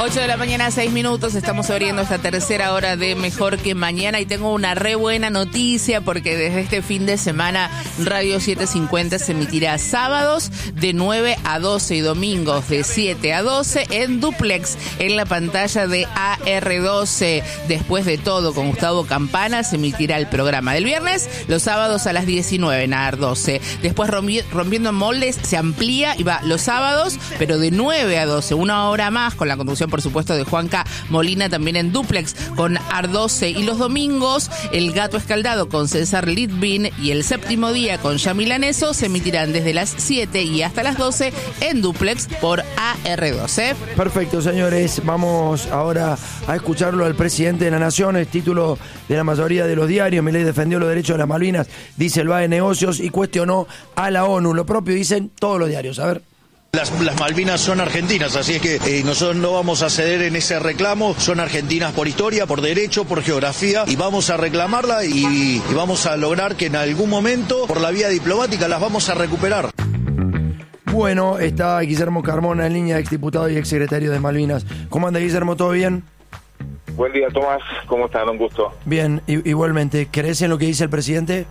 8 de la mañana, 6 minutos, estamos abriendo esta tercera hora de Mejor que Mañana y tengo una re buena noticia porque desde este fin de semana Radio 750 se emitirá sábados de 9 a 12 y domingos de 7 a 12 en duplex en la pantalla de AR12. Después de todo, con Gustavo Campana se emitirá el programa del viernes, los sábados a las 19 en AR12. Después Rompiendo Moldes se amplía y va los sábados, pero de 9 a 12, una hora más, con la conducción por supuesto de Juanca Molina, también en duplex con AR12, y los domingos El Gato Escaldado con César Litvin y El Séptimo Día con Yamila Neso se emitirán desde las 7 y hasta las 12 en duplex por AR12. Perfecto, señores, vamos ahora a escucharlo al presidente de la Nación. Es título de la mayoría de los diarios. Milei defendió los derechos de las Malvinas, dice el BAE Negocios, y cuestionó a la ONU. Lo propio dicen todos los diarios. A ver. Las Malvinas son argentinas, así es que nosotros no vamos a ceder en ese reclamo. Son argentinas por historia, por derecho, por geografía, y vamos a reclamarla y vamos a lograr que en algún momento, por la vía diplomática, las vamos a recuperar. Bueno, está Guillermo Carmona en línea, exdiputado y exsecretario de Malvinas. ¿Cómo anda, Guillermo? ¿Todo bien? Buen día, Tomás. ¿Cómo están? Un gusto. Bien, igualmente. ¿Crees en lo que dice el presidente?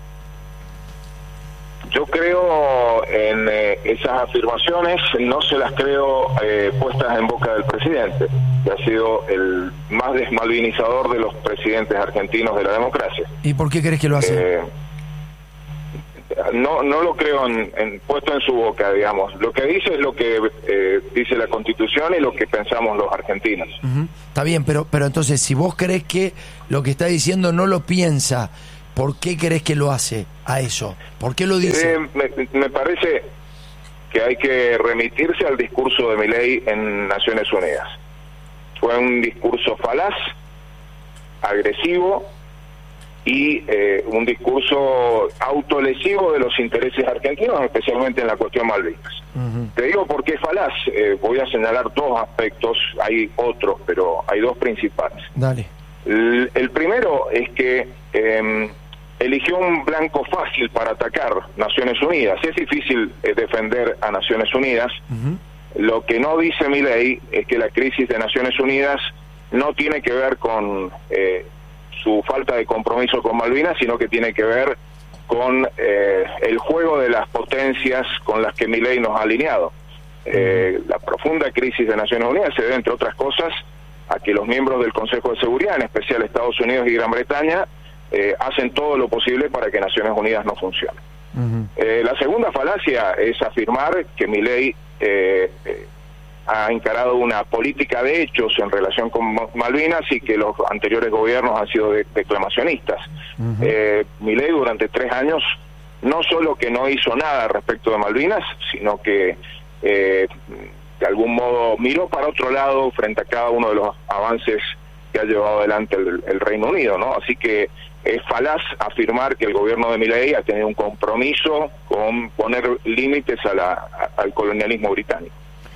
Yo creo en esas afirmaciones, no se las creo puestas en boca del presidente, que ha sido el más desmalvinizador de los presidentes argentinos de la democracia. ¿Y por qué crees que lo hace? No lo creo puesto en su boca, digamos. Lo que dice es lo que dice la Constitución y lo que pensamos los argentinos. Uh-huh. Está bien, pero entonces, si vos crees que lo que está diciendo no lo piensa, ¿por qué crees que lo hace a eso? ¿Por qué lo dice? Me parece que hay que remitirse al discurso de Milei en Naciones Unidas. Fue un discurso falaz, agresivo y un discurso autolesivo de los intereses argentinos, especialmente en la cuestión Malvinas. Uh-huh. Te digo por qué falaz. Voy a señalar dos aspectos, hay otros, pero hay dos principales. Dale. El primero es que eligió un blanco fácil para atacar Naciones Unidas. Es difícil defender a Naciones Unidas. Uh-huh. Lo que no dice Milei es que la crisis de Naciones Unidas no tiene que ver con su falta de compromiso con Malvinas, sino que tiene que ver con el juego de las potencias con las que Milei nos ha alineado. La profunda crisis de Naciones Unidas se debe, entre otras cosas, a que los miembros del Consejo de Seguridad, en especial Estados Unidos y Gran Bretaña, hacen todo lo posible para que Naciones Unidas no funcione. Uh-huh. La segunda falacia es afirmar que Milei ha encarado una política de hechos en relación con Malvinas y que los anteriores gobiernos han sido declamacionistas. Uh-huh. Milei durante 3 años no solo que no hizo nada respecto de Malvinas, sino que de algún modo miró para otro lado frente a cada uno de los avances que ha llevado adelante el Reino Unido, ¿no? Así que es falaz afirmar que el gobierno de Milei ha tenido un compromiso con límites al colonialismo británico.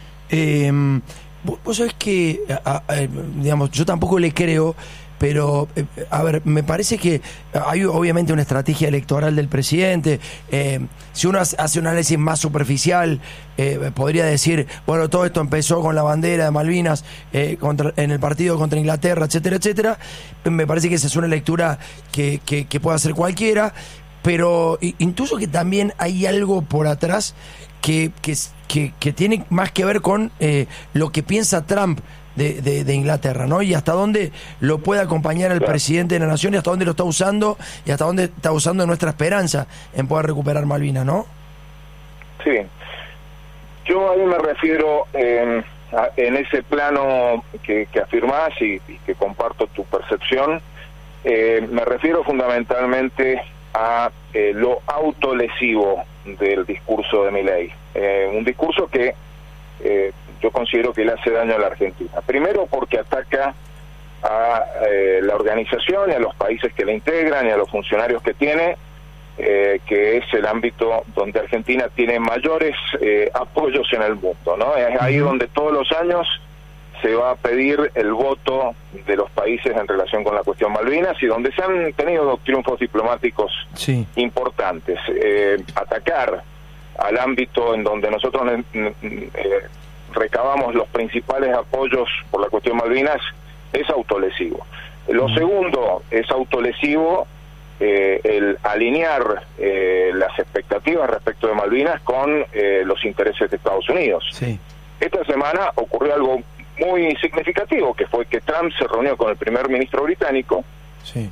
Vos sabés que, digamos, yo tampoco le creo, pero, a ver, me parece que hay obviamente una estrategia electoral del presidente. Si uno hace un análisis más superficial, podría decir, bueno, todo esto empezó con la bandera de Malvinas en el partido contra Inglaterra, etcétera, etcétera. Me parece que esa es una lectura que puede hacer cualquiera, pero intuyo que también hay algo por atrás que tiene más que ver con lo que piensa Trump de Inglaterra, ¿no? Y hasta dónde lo puede acompañar el presidente de la nación y hasta dónde lo está usando y hasta dónde está usando nuestra esperanza en poder recuperar Malvinas, ¿no? Sí. Yo ahí me refiero en ese plano que afirmás y que comparto tu percepción, me refiero fundamentalmente a lo autolesivo del discurso de Milei. Un discurso que yo considero que le hace daño a la Argentina. Primero porque ataca a la organización y a los países que la integran y a los funcionarios que tiene, que es el ámbito donde Argentina tiene mayores apoyos en el mundo, ¿no? Es ahí donde todos los años se va a pedir el voto de los países en relación con la cuestión Malvinas y donde se han tenido triunfos diplomáticos importantes. Atacar al ámbito en donde nosotros recabamos los principales apoyos por la cuestión Malvinas, es autolesivo. Lo segundo, es autolesivo el alinear las expectativas respecto de Malvinas con los intereses de Estados Unidos. Sí. Esta semana ocurrió algo muy significativo, que fue que Trump se reunió con el primer ministro británico, Sí.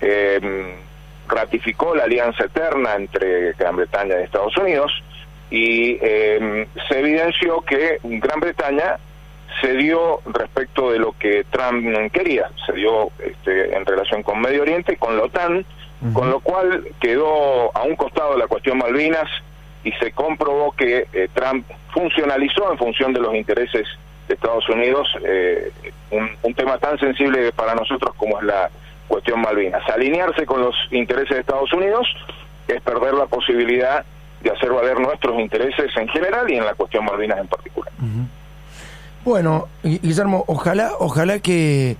Ratificó la alianza eterna entre Gran Bretaña y Estados Unidos, y se evidenció que Gran Bretaña cedió respecto de lo que Trump quería, cedió en relación con Medio Oriente y con la OTAN, con lo cual quedó a un costado la cuestión Malvinas, y se comprobó que Trump funcionalizó en función de los intereses de Estados Unidos un tema tan sensible para nosotros como es la cuestión Malvinas. Alinearse con los intereses de Estados Unidos es perder la posibilidad de hacer valer nuestros intereses en general y en la cuestión Malvinas en particular. Bueno, Guillermo, ojalá que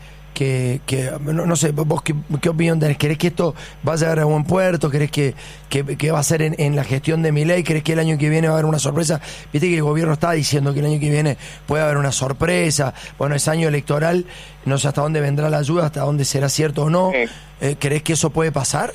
no sé, vos qué opinión tenés. ¿Querés que esto va a llegar a buen puerto? ¿Querés que va a ser en la gestión de Milei? ¿Querés que el año que viene va a haber una sorpresa? Viste que el gobierno está diciendo que el año que viene puede haber una sorpresa. Bueno, es año electoral, no sé hasta dónde vendrá la ayuda, hasta dónde será cierto o no. ¿Querés que eso puede pasar?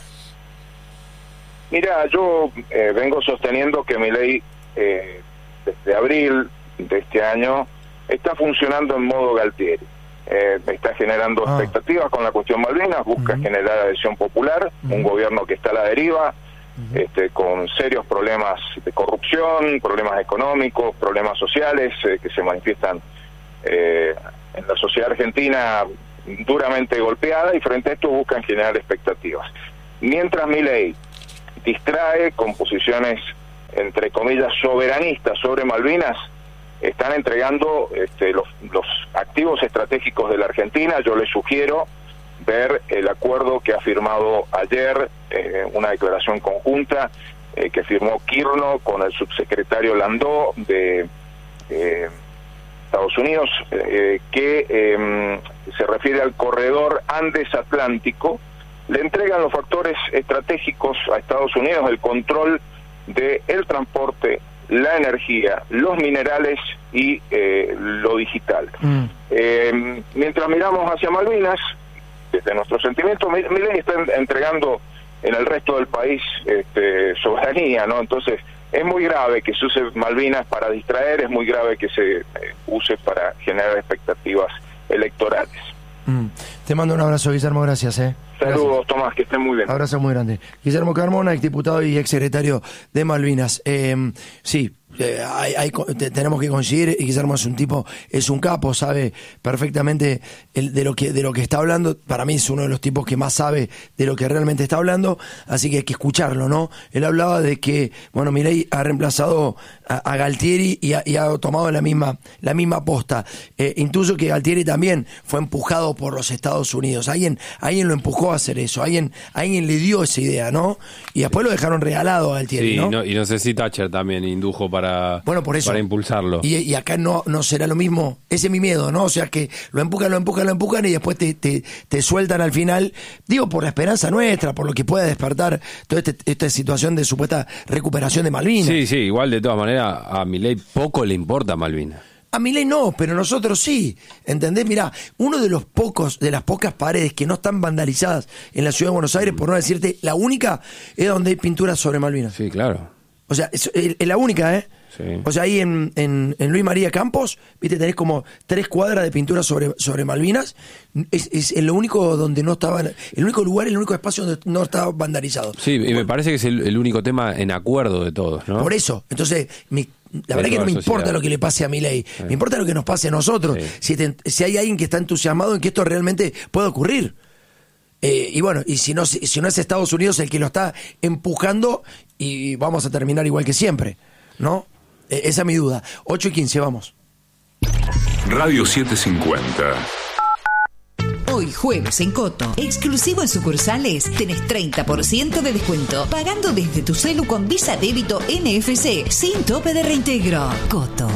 Mira, yo vengo sosteniendo que Milei desde abril de este año está funcionando en modo Galtieri. Está generando expectativas con la cuestión Malvinas, busca generar adhesión popular, un gobierno que está a la deriva, con serios problemas de corrupción, problemas económicos, problemas sociales que se manifiestan en la sociedad argentina duramente golpeada, y frente a esto buscan generar expectativas. Mientras Milei distrae con posiciones, entre comillas, soberanistas sobre Malvinas, están entregando los activos estratégicos de la Argentina. Yo les sugiero ver el acuerdo que ha firmado ayer, una declaración conjunta que firmó Kirchner con el subsecretario Landó de Estados Unidos, que se refiere al corredor Andes-Atlántico. Le entregan los factores estratégicos a Estados Unidos, el control del transporte, la energía, los minerales y lo digital. Mientras miramos hacia Malvinas, desde nuestro sentimiento, Milei está entregando en el resto del país soberanía, ¿no? Entonces, es muy grave que se use Malvinas para distraer, es muy grave que se use para generar expectativas electorales. Te mando un abrazo, Guillermo, gracias. Saludos, Gracias. Tomás, que estén muy bien. Abrazo muy grande. Guillermo Carmona, exdiputado y exsecretario de Malvinas. Sí, tenemos que coincidir. Guillermo es un tipo, es un capo, sabe perfectamente de lo que está hablando. Para mí es uno de los tipos que más sabe de lo que realmente está hablando, así que hay que escucharlo, ¿no? Él hablaba de que, bueno, Milei ha reemplazado a Galtieri y ha tomado la misma posta. Intuyo que Galtieri también fue empujado por los Estados Unidos. Alguien lo empujó a hacer eso, alguien le dio esa idea, ¿no? Y después lo dejaron regalado a Galtieri, sí, ¿no? Y no sé si Thatcher también indujo para por eso, para impulsarlo. Y acá no será lo mismo. Ese es mi miedo, ¿no? O sea, que lo empujan y después te sueltan al final. Digo, por la esperanza nuestra, por lo que pueda despertar toda esta situación de supuesta recuperación de Malvinas. Sí, igual de todas maneras a Milei poco le importa Malvinas. A Milei no, pero nosotros sí, ¿entendés? Mirá, uno de las pocas paredes que no están vandalizadas en la ciudad de Buenos Aires, por no decirte la única, es donde hay pinturas sobre Malvinas. Sí, claro. O sea, es la única, ¿eh? Sí. O sea, ahí en Luis María Campos, viste, tenés como 3 cuadras de pintura sobre Malvinas. Es el único donde no estaba, el único lugar, el único espacio donde no estaba vandalizado. Sí, y me parece que es el único tema en acuerdo de todos, ¿no? Por eso, entonces, la verdad que no me importa lo que le pase a Milei, me importa lo que nos pase a nosotros. Sí. Si hay alguien que está entusiasmado en que esto realmente pueda ocurrir. Y bueno, y si no es Estados Unidos el que lo está empujando, y vamos a terminar igual que siempre, ¿no? Esa es mi duda. 8:15, vamos. Radio 750. Hoy jueves en Coto, exclusivo en sucursales, tenés 30% de descuento, pagando desde tu celu con Visa Débito NFC, sin tope de reintegro. Coto.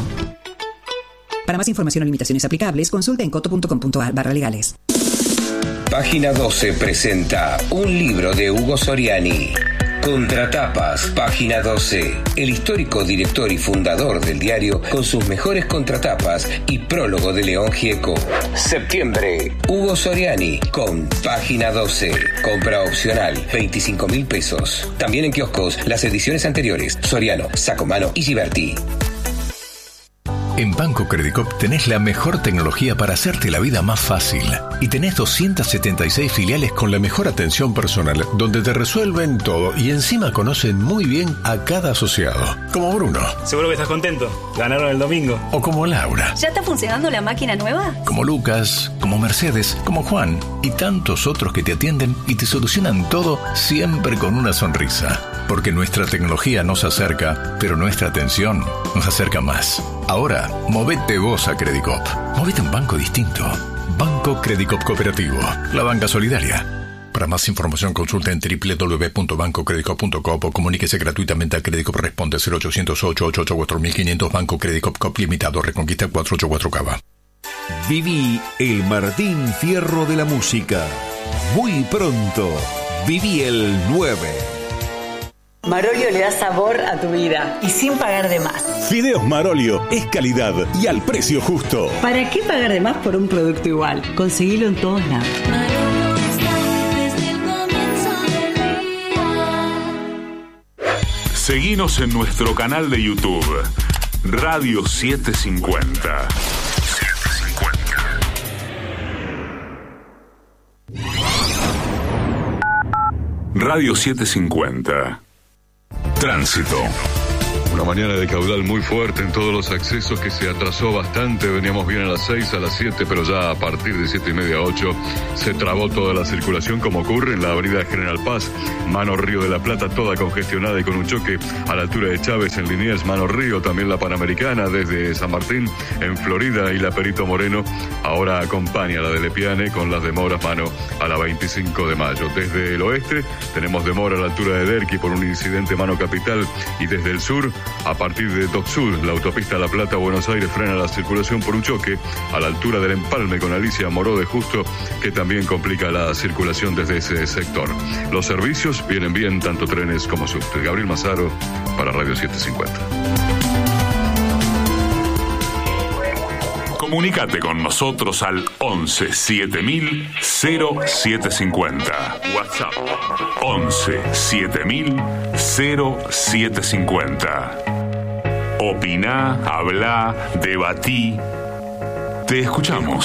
Para más información o limitaciones aplicables, consulta en coto.com.ar/legales. Página 12 presenta un libro de Hugo Soriani, Contratapas, página 12. El histórico director y fundador del diario con sus mejores contratapas y prólogo de León Gieco. Septiembre, Hugo Soriani con página 12. Compra opcional, 25.000 pesos. También en kioscos las ediciones anteriores, Soriano, Sacomano y Giberti. En Banco Credicop tenés la mejor tecnología para hacerte la vida más fácil. Y tenés 276 filiales con la mejor atención personal, donde te resuelven todo y encima conocen muy bien a cada asociado. Como Bruno. Seguro que estás contento. Ganaron el domingo. O como Laura. ¿Ya está funcionando la máquina nueva? Como Lucas, como Mercedes, como Juan y tantos otros que te atienden y te solucionan todo siempre con una sonrisa. Porque nuestra tecnología nos acerca, pero nuestra atención nos acerca más. Ahora, movete vos a Credicop. Movete a un banco distinto. Banco Credicop Cooperativo. La banca solidaria. Para más información consulta en www.bancocredicop.com o comuníquese gratuitamente a Credicop. Responde 0800-888-4500. Banco Credicop Cop Limitado. Reconquista 484 Cava. Viví el Martín Fierro de la música. Muy pronto. Viví el 9. Marolio le da sabor a tu vida y sin pagar de más. Fideos Marolio es calidad y al precio justo. ¿Para qué pagar de más por un producto igual? Conseguilo en todos lados. Seguinos en nuestro canal de YouTube, Radio 750. Radio 750. Tránsito. Una mañana de caudal muy fuerte en todos los accesos que se atrasó bastante. Veníamos bien a las 6, a las 7, pero ya a partir de 7:30 a 8 se trabó toda la circulación, como ocurre en la avenida General Paz, Mano Río de la Plata, toda congestionada y con un choque a la altura de Chávez en Liniers, Mano Río, también la Panamericana desde San Martín en Florida y la Perito Moreno. Ahora acompaña la de Lepiane con las demoras mano a la 25 de mayo. Desde el oeste tenemos demora a la altura de Derqui por un incidente mano capital y desde el sur a partir de Dock Sur, la autopista La Plata Buenos Aires frena la circulación por un choque a la altura del empalme con Alicia Moró de Justo, que también complica la circulación desde ese sector. Los servicios vienen bien, tanto trenes como subte. Gabriel Mazaro para Radio 750. Comunícate con nosotros al 11 7000 0750. WhatsApp 11 7000 0750. Opiná, habla, debatí. Te escuchamos.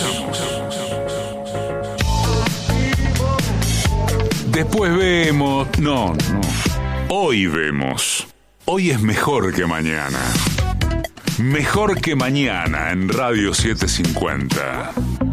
Después vemos. No. Hoy vemos. Hoy es mejor que mañana. Mejor que mañana en Radio 750.